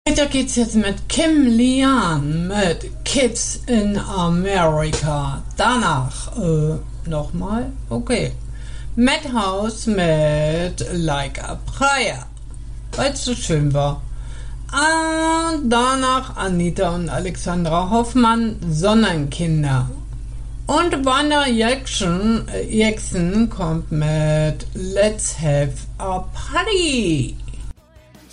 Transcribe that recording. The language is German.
Weiter geht's jetzt mit Kim Lian mit Kids in America. Danach, nochmal? Okay. Madhouse mit Like a Prayer, weil es so schön war. Danach Anita und Alexandra Hoffmann, Sonnenkinder. Und Wanda Jackson kommt mit Let's Have a Party.